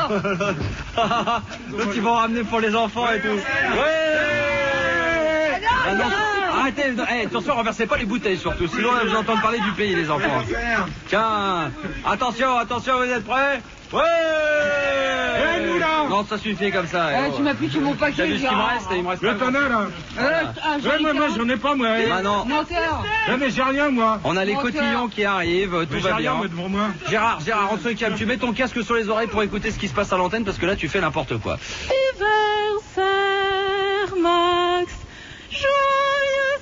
L'autre, ils vont ramener pour les enfants et tout. Ouais. Ah non, arrêtez, attention, renversez pas les bouteilles surtout, sinon vous entendez parler du pays, les enfants. Tiens, attention, vous êtes prêts? Ouais. Non, ça suffit comme ça. Tu m'as piqué mon paquet. T'as vu ce qu'il me reste? Il me reste Le tonneau là. Moi j'en ai pas moi. Bah non. Menteur. Mais j'ai rien moi. On a les cotillons qui arrivent, tout va bien. Devant moi. Gérard, en ce calme, tu mets ton casque sur les oreilles pour écouter ce qui se passe à l'antenne parce que là tu fais n'importe quoi. Anniversaire, Max. Joyeux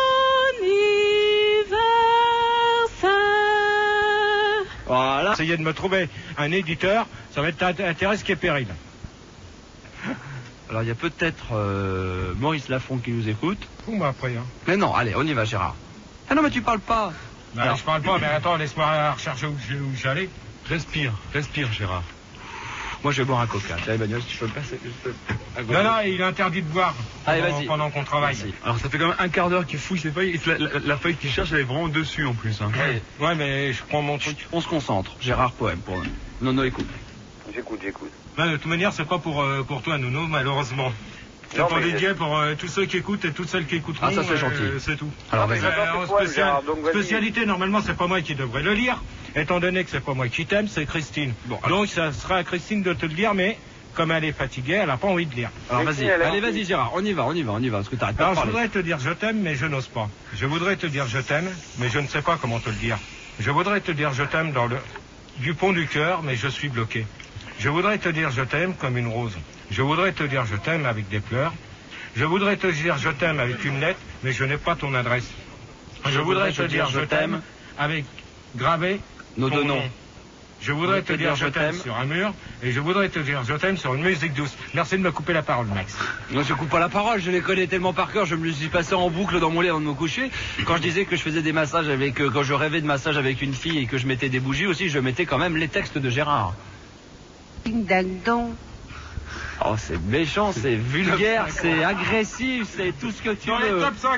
anniversaire. Voilà. Essayez de me trouver un éditeur, ça va être Thérèse qui est péril. Alors il y a peut-être Maurice Lafont qui nous écoute. Pour moi après. Hein. Mais non, allez, on y va Gérard. Ah non mais tu parles pas. Bah, alors, je parle pas, mais attends, laisse-moi rechercher où j'allais. Respire Gérard. Moi je vais boire un coca. Tiens Emmanuel, si tu peux me passer juste Non, il est interdit de boire pendant qu'on travaille. Merci. Alors ça fait quand même un quart d'heure qu'il fouille ses feuilles, et la feuille qu'il cherche elle est vraiment dessus en plus. Hein. Ouais, mais je prends mon truc. On se concentre. Gérard, poème pour nous. Nono, écoute. J'écoute. Bah, de toute manière, c'est pas pour toi, Nono, malheureusement. C'est pour dédié pour tous ceux qui écoutent et toutes celles qui écouteront. Ah, ça c'est gentil. C'est tout. Alors vas-y. Spécialité, normalement, c'est pas moi qui devrais le lire, étant donné que c'est pas moi qui t'aime, c'est Christine. Bon, alors... Donc, ça sera à Christine de te le dire, mais comme elle est fatiguée, elle a pas envie de lire. Alors vas-y. Allez, vas-y Gérard, on y va, parce que t'arrêtes pas de Alors, je parler. voudrais te dire je t'aime, mais je n'ose pas. Je voudrais te dire je t'aime, mais je ne sais pas comment te le dire. Je voudrais te dire je t'aime du pont du cœur, mais je suis bloqué. Je voudrais te dire je t'aime comme une rose. Je voudrais te dire je t'aime avec des pleurs. Je voudrais te dire je t'aime avec une lettre, mais je n'ai pas ton adresse. Je voudrais te dire je t'aime avec gravé nos ton deux noms. nom. Je voudrais te dire je t'aime sur un mur, et je voudrais te dire je t'aime sur une musique douce. Merci de me couper la parole, Max. Non, je coupe pas la parole, je les connais tellement par cœur, je me les suis passé en boucle dans mon lit avant de me coucher. Quand je disais que je faisais des massages quand je rêvais de massages avec une fille et que je mettais des bougies aussi, je mettais quand même les textes de Gérard. Ding dang dong. Oh, c'est méchant, c'est vulgaire, c'est agressif, c'est tout ce que tu veux.